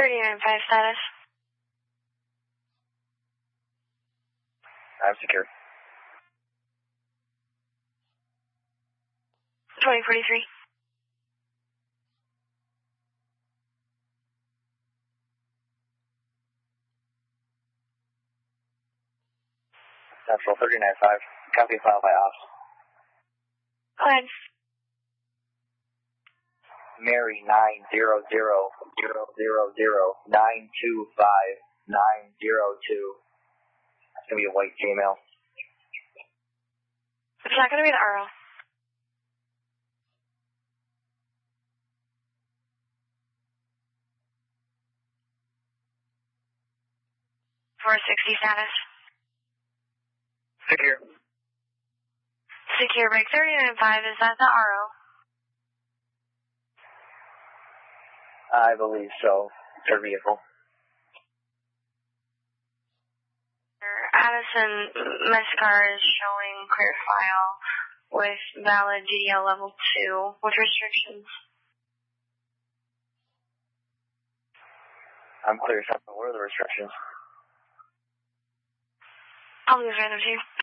39.5 status. I'm secure. 2043. Central 39.5. Copy file by ops. Go ahead. Mary 90000925902. That's gonna be a white female. It's not going to be the RO. .460 status. Secure. Secure break 39.5. Is that the RO? I believe so. Third vehicle. Addison Mescar is showing clear file with valid GDL level 2 with restrictions. I'm clear. What are the restrictions? I'll leave random 2.